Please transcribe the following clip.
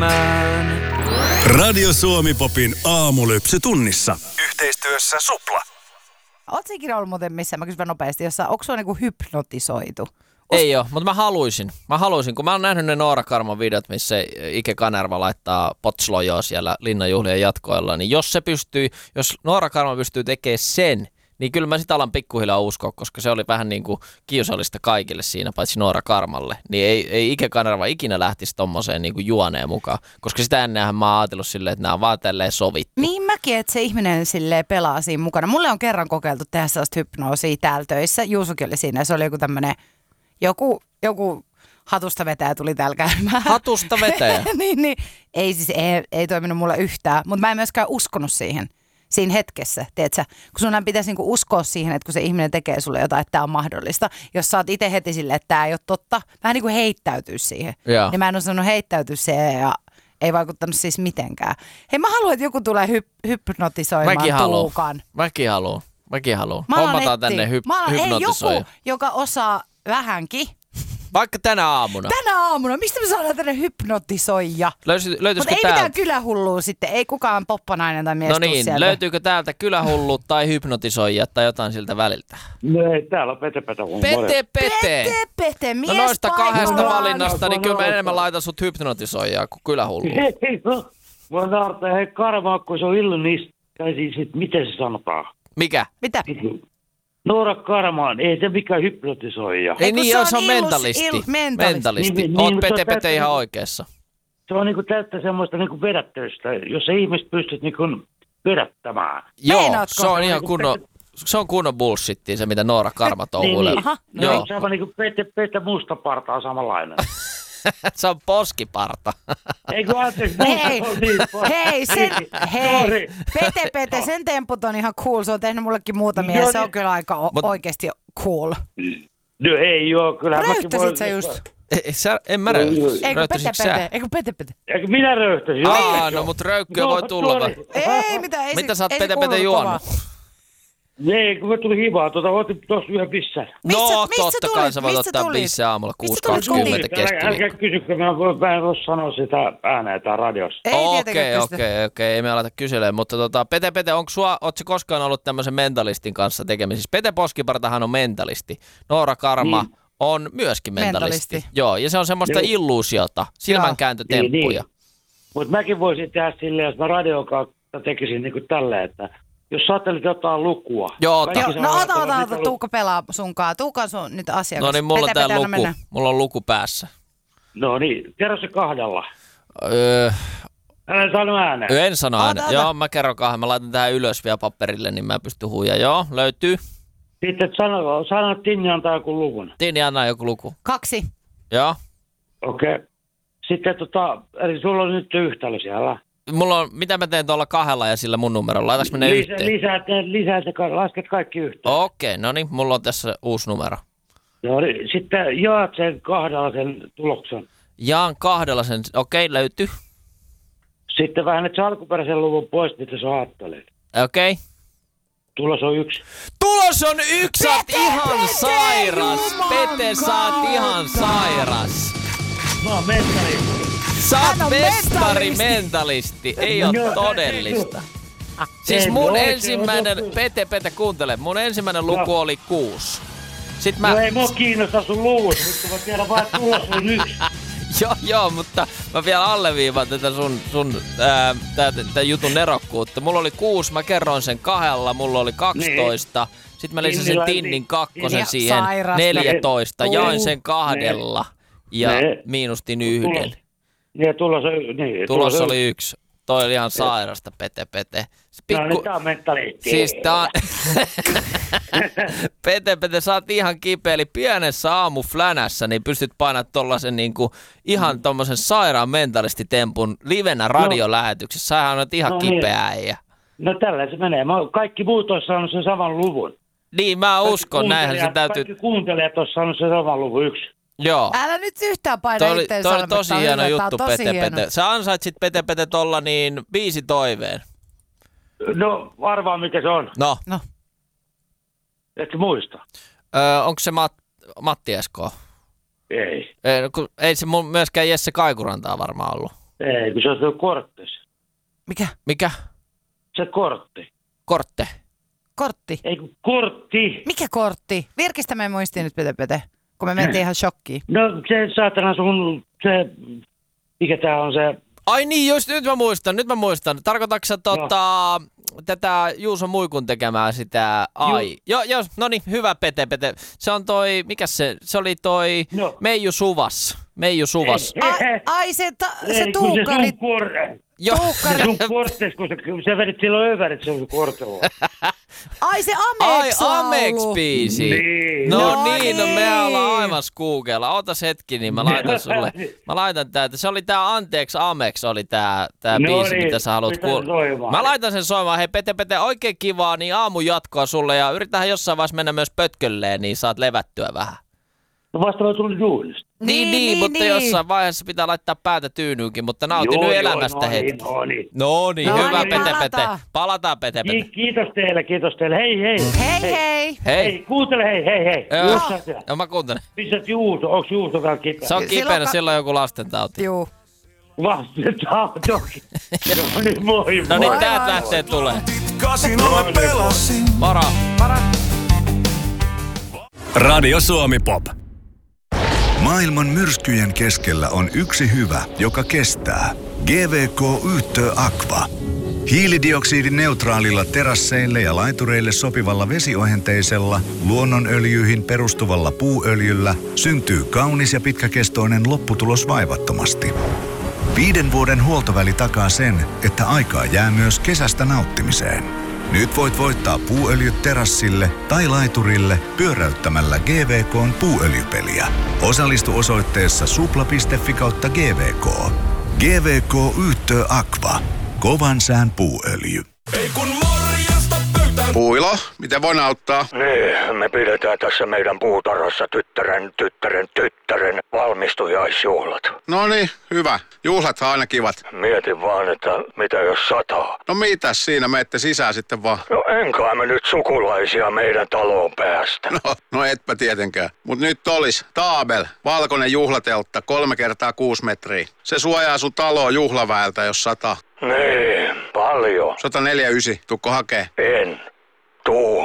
elämään. Radio Suomi Popin aamulypsy tunnissa. Yhteistyössä Supla. Ootko ikinä ollut muuten missään, mä kysyn nopeasti, onko sua niinku hypnotisoitu? Ei oo, mutta mä haluaisin, kun mä oon nähnyt ne Noora Karman videot, missä Ike Kanerva laittaa potslojoa siellä linnanjuhlien jatkoilla, niin jos Noora Karma pystyy tekemään sen, niin kyllä mä sitä alan pikkuhiljaa uskoa, koska se oli vähän niin kuin kiusallista kaikille siinä, paitsi Noora Karmalle. Niin ei Ike Kanerva ikinä lähtisi tommoseen niin kuin juoneen mukaan, koska sitä ennenhän mä oon ajatellut silleen, että nämä on vaan tälleen sovittu. Niin mäkin, että se ihminen silleen pelaa siinä mukana. Mulle on kerran kokeiltu tehdä sellaista hypnoosia täällä töissä. Juusukin oli siinä, se oli joku tämmönen, joku hatusta vetäjä tuli täällä käymään. Hatusta vetäjä? niin. Ei toiminut mulle yhtään, mutta mä en myöskään uskonut siihen. Siinä hetkessä, tiedätkö? Kun sun pitäisi niinku uskoa siihen, että kun se ihminen tekee sulle jotain, että tämä on mahdollista. Jos sä oot itse heti silleen, että tämä ei ole totta, vähän niin kuin heittäytyy siihen. Ja. Niin mä en ole sanonut heittäytyä siihen ja ei vaikuttanut siis mitenkään. Hei, mä haluan, että joku tulee hypnotisoimaan Tuukan. Mäkin haluan. Hommataan tänne hypnotisoija. Joku, joka osaa vähänkin. Vaikka tänä aamuna. Mistä me saadaan tänne hypnotisoija? Löytyisikö mutta ei täältä? mitään kylähullua sitten, ei kukaan poppanainen tai mies No niin, sieltä. löytyykö täältä kylähullut tai hypnotisoija tai jotain siltä väliltä? No ei, täällä on Pete. Pete, mies No noista kahdesta paikallaan. valinnasta, niin kyllä mä enemmän laitan sut hypnotisoijaa kuin kylähullu. Ei, mä naartan, hei Karmaa, kun se on illonista, tai siis, miten se sanotaan? Mikä? Mitä? Noora Karmaan, ei se mikään hypnotisoija. Ei niin, se on mentalisti. mentalisti. Niin, Oot mutta Pete ihan oikeassa. Se on niinku täyttä semmoista niinku vedättäystä, jos sä ihmiset pystyt niinku vedättämään. Joo, Meinaatko? se on kunnon bullshittia se, mitä Noora Karma touhuilee. Niin. Aha, No, joo. se on niinku Pete mustaparta on samanlainen. Se on poskiparta. Eikö anteeksi? Hei, Pete, sen temput on ihan cool. Se on tehnyt mullekin muutamia ja se on kyllä aika oikeasti cool. No ei oo, kyllähän mäkin voin. Röyhtäsit sä just? En mä röyhtäisi. Eikö Pete? Eikö minä röyhtäisin? No mut röykkyä voi tulla vai? Ei mitään. Mitä sä oot Pete juonut? Ei, kun mä tulin hivaa, otin tossa yhden pissän. No Missä totta tulit? kai sä voit Missä ottaa tulit? pissää aamulla Missä tulit 6.20 kotiin? Älkää keskiviikko. kysykö, mä en voi sanoa sitä ääneen tää radiossa. Ei tietenkään pystytä. Okei, ei me aleta kyselemään, mutta Pete, ootko koskaan ollut tämmöisen mentalistin kanssa tekemisissä? Pete Poskipartahan on mentalisti, Noora Karma on myöskin mentalisti. Joo, ja se on semmoista illuusiota, silmänkääntötemppuja. Niin. Mutta mäkin voisin tehdä silleen, jos mä radion kautta tekisin niinku tälleen, että jos sä ajattelit jotain lukua. Joo, ota, Tuukka pelaa sunkaan. Tuukka on sun nyt asiakas. No niin, mulla on tää Pete, luku. Mulla on luku päässä. No niin, kerro se 2. Öö, Älä sano ääneen. En sano ääneen. Joo, mä kerron 2. Mä laitan tähän ylös vielä paperille, niin mä pystyn huijaa. Joo, löytyy. Sitten sano, että Tinni antaa joku luvun. Tinni, anna joku luku. 2. Joo. Okei. Sitten eli sulla on nyt yhtälö siellä. Mulla on, mitä mä teen tuolla 2 ja sillä mun numerolla? Laitaks mä ne yhteen? Lasket kaikki yhteen. Okei, no niin, mulla on tässä uusi numero. No niin, sitten jaat sen 2 sen tuloksen. Jaan 2 sen, okei, löytyy. Sitten vähennät se alkuperäisen luvun pois, mitä sä ajattelet. Okei. Tulos on 1. Tulos on 1, sä oot ihan sairas. Pete, sä oot ihan sairas. No, mentalisti. Sä oot mestari-mentalisti, ei oo todellista. Siis mun ensimmäinen, Pete, kuuntele, mun ensimmäinen luku oli 6. Sitten No ei mua kiinnosta sun luvut, mutta mä tiedän vaan, että tulos on 1. Joo, mutta mä vielä alleviivaan tätä sun tää jutun nerokkuutta. Mulla oli 6, mä kerroin sen 2, mulla oli 12. Niin. Sitten mä lisäsin sen Tinnin 2 siihen, 14. Jain sen 2 ja miinustin 1. Ja tulos oli 1. Toi oli ihan sairasta, Pete. No niin, tää on mentalisti. Siis tää on... Pete, sä oot ihan kipeä, eli pienessä aamuflänässä, niin pystyt painamaan tollasen niinku ihan tommosen sairaan mentalistitempun livenä radiolähetyksessä. Sähän oot ihan kipeä äijä. No tällä se menee. Kaikki muut ois saanut sen saman luvun. Niin, mä uskon, näinhän se täytyy... Kaikki kuuntelijat ois saanut sen saman luvun 1. Joo. Älä nyt yhtään paina itteen toi oli tosi hieno juttu, Pete. Sä ansaitsit Pete tolla niin 5 toiveen. No, arvaa mikä se on. No. Etkö muista? Onko se Matti Esko? Ei. Ei se myöskään Jesse Kaikurantaa varmaan ollut. Ei, kun se on se korttis. Mikä? Se kortti. Kortte. Kortti. Ei kun kortti. Mikä kortti? Virkistä me muistiin nyt, Pete, kun me mentiin ihan shokkiin. No se saatana sun, mikä tää on se... Ai niin, just nyt mä muistan. Tarkoitatko sä tätä Juuso Muikun tekemää sitä Joo, no niin, hyvä Pete. Se on se oli toi Meiju Suvas. Ai se tuukkari. Se sun kortteis, kun sä vedit silloin överit, se on sun kortilla. Ai se Amex-laulu. Niin. No mehän ollaan aivan skuukella. Ootas hetki, niin mä laitan tää. Se oli tää Anteeksi Amex, oli tää biisi, mitä sä haluat kuulla. Mä laitan sen soimaan. Hei Pete, oikein kivaa, niin aamun jatkoa sulle ja yritähän jossain vaiheessa mennä myös pötkölleen, niin saat levättyä vähän. No vasta mä tulin juhlista. Niin, mutta jossain vaiheessa pitää laittaa päätä tyynyynkin, mutta nautin nyt elämästä hetki. No niin, hyvä Pete. Palataan Pete. Kiitos teille. Hei. Hei. Kuuntele, hei. Joo, mä kuuntelen. Pistät Juuso, onks Juuso vielä kipeä? Se on kipeänä, silloin joku lastentauti. Juu. Lastentauti. No niin, moi. No niin, täältä lähtee tulee. Kasinolla pelasin. Moro. Radio Suomi Pop. Maailman myrskyjen keskellä on yksi hyvä, joka kestää. GVK Yhtö Aqua. Hiilidioksidineutraalilla terasseille ja laitureille sopivalla vesiohenteisella, luonnonöljyihin perustuvalla puuöljyllä syntyy kaunis ja pitkäkestoinen lopputulos vaivattomasti. 5 vuoden huoltoväli takaa sen, että aikaa jää myös kesästä nauttimiseen. Nyt voit voittaa puuöljyt terassille tai laiturille pyöräyttämällä GVK:n puuöljypeliä. Osallistu osoitteessa supla.fi/GVK. GVK Yhtö Aqua. Kovan sään puuöljy. Ei kun morjesta pöytään. Puilo, miten voin auttaa? Niin, me pidetään tässä meidän puutarhassa tyttären valmistujaisjuhlat. No niin, hyvä. Juhlathan aina kivat. Mietin vaan, että mitä jos sataa. No mitäs siinä, menette sisään sitten vaan. No enkä me nyt sukulaisia meidän taloon päästä. No etpä tietenkään. Mut nyt olis Taabel, valkoinen juhlateltta, 3 x 6 metriä. Se suojaa sun taloa juhlaväeltä, jos sataa. Niin, paljon. 149, tukko hakee? En. Tuu.